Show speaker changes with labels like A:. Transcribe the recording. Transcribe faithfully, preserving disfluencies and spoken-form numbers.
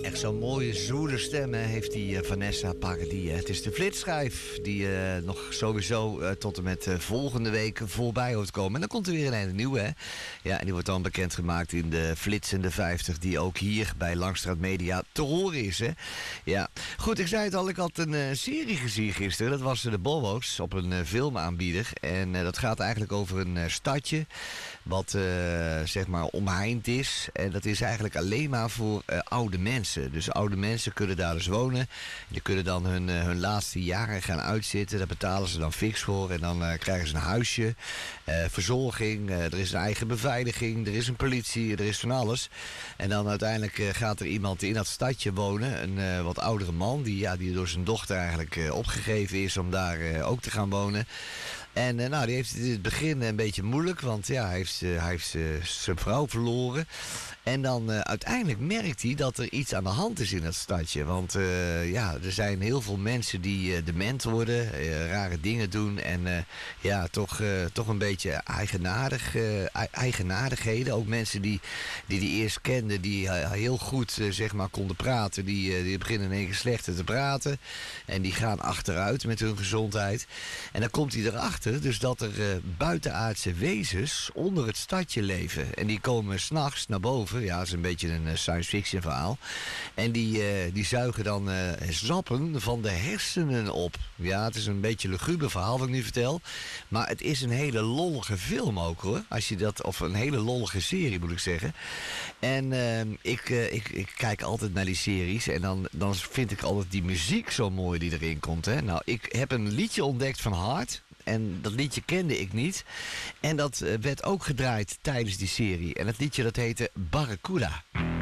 A: Echt zo'n mooie, zoele stem hè, heeft die uh, Vanessa Paradis. Het is de flitsschijf die uh, nog sowieso uh, tot en met uh, volgende week voorbij hoort komen. En dan komt er weer een hele nieuwe. Hè? Ja, en die wordt dan bekendgemaakt in de Flitsende vijftig, die ook hier bij Langstraat Media te horen is. Hè? Ja, goed, ik zei het al, ik had een uh, serie gezien gisteren. Dat was uh, de Bobo's op een uh, filmaanbieder. En uh, dat gaat eigenlijk over een uh, stadje wat uh, zeg maar omheind is. En dat is eigenlijk alleen maar voor uh, oude mensen. Dus oude mensen kunnen daar dus wonen. Die kunnen dan hun, uh, hun laatste jaren gaan uitzitten. Daar betalen ze dan fix voor. En dan uh, krijgen ze een huisje, uh, verzorging. Uh, er is een eigen beveiliging. Er is een politie. Er is van alles. En dan uiteindelijk uh, gaat er iemand in dat stadje wonen. Een uh, wat oudere man. Die, ja, die door zijn dochter eigenlijk uh, opgegeven is om daar uh, ook te gaan wonen. En uh, nou, die heeft het in het begin een beetje moeilijk. Want ja, hij heeft, uh, hij heeft uh, zijn vrouw verloren. En dan uh, uiteindelijk merkt hij dat er iets aan de hand is in het stadje. Want uh, ja, er zijn heel veel mensen die uh, dement worden, uh, rare dingen doen. En uh, ja, toch, uh, toch een beetje eigenaardig, uh, eigenaardigheden. Ook mensen die die, die eerst kenden, die uh, heel goed uh, zeg maar konden praten. Die, uh, die beginnen in één keer slechter te praten. En die gaan achteruit met hun gezondheid. En dan komt hij erachter dus dat er uh, buitenaardse wezens onder het stadje leven. En die komen 's nachts naar boven. Ja, dat is een beetje een science fiction verhaal. En die, uh, die zuigen dan uh, zappen van de hersenen op. Ja, het is een beetje luguber verhaal wat ik nu vertel. Maar het is een hele lollige film ook hoor. Als je dat, of een hele lollige serie moet ik zeggen. En uh, ik, uh, ik, ik kijk altijd naar die series. En dan, dan vind ik altijd die muziek zo mooi die erin komt. Hè? Nou, ik heb een liedje ontdekt van Hart. En dat liedje kende ik niet. En dat werd ook gedraaid tijdens die serie. En het liedje dat heette Barracuda.